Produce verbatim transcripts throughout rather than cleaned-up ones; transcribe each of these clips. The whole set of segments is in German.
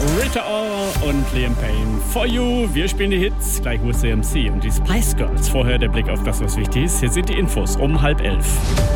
Rita Ora und Liam Payne. For You, wir spielen die Hits, gleich U C M C und die Spice Girls. Vorher der Blick auf das, was wichtig ist. Hier sind die Infos um halb elf.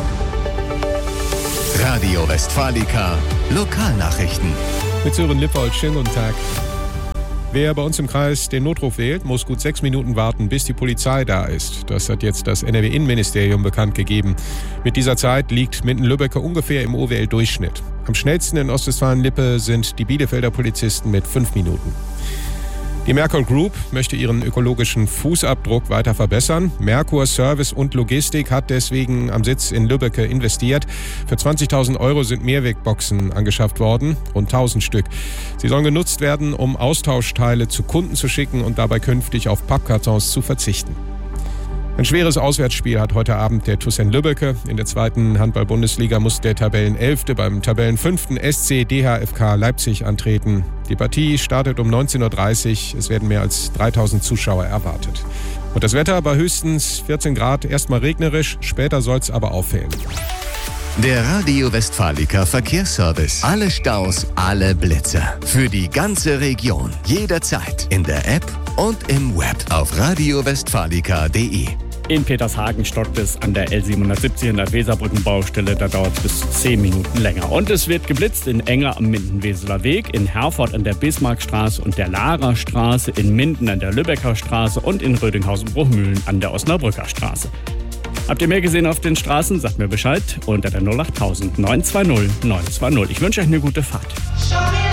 Radio Westfalica, Lokalnachrichten. Mit Sören Lippold, schönen guten Tag. Wer bei uns im Kreis den Notruf wählt, muss gut sechs Minuten warten, bis die Polizei da ist. Das hat jetzt das N R W-Innenministerium bekannt gegeben. Mit dieser Zeit liegt Minden-Lübbecke ungefähr im O W L-Durchschnitt. Am schnellsten in Ostwestfalen-Lippe sind die Bielefelder Polizisten mit fünf Minuten. Die Merkur Group möchte ihren ökologischen Fußabdruck weiter verbessern. Merkur Service und Logistik hat deswegen am Sitz in Lübbecke investiert. Für zwanzigtausend Euro sind Mehrwegboxen angeschafft worden, rund tausend Stück. Sie sollen genutzt werden, um Austauschteile zu Kunden zu schicken und dabei künftig auf Pappkartons zu verzichten. Ein schweres Auswärtsspiel hat heute Abend der TuS Lübbecke. In der zweiten Handball-Bundesliga muss der Tabellenelfte beim Tabellenfünften S C D H F K Leipzig antreten. Die Partie startet um neunzehn Uhr dreißig. Es werden mehr als dreitausend Zuschauer erwartet. Und das Wetter bei höchstens vierzehn Grad, erstmal regnerisch, später soll es aber auffällen. Der Radio Westfalica Verkehrsservice. Alle Staus, alle Blitzer. Für die ganze Region. Jederzeit. In der App und im Web. Auf radio westfalica punkt de. In Petershagen stockt es an der L siebenhundertsiebzig an der Weserbrückenbaustelle. Da dauert es bis zehn Minuten länger. Und es wird geblitzt in Enger am Minden-Weseler Weg, in Herford an der Bismarckstraße und der Lara Straße, in Minden an der Lübecker Straße und in Rödinghausen-Bruchmühlen an der Osnabrücker Straße. Habt ihr mehr gesehen auf den Straßen? Sagt mir Bescheid unter der null acht tausend neun zwei null neun zwei null. Ich wünsche euch eine gute Fahrt.